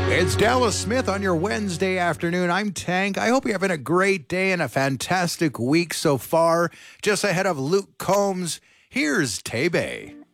It's Dallas Smith on your Wednesday afternoon. I'm Tank. I hope you're having a great day and a fantastic week so far. Just ahead of Luke Combs, here's Tebe.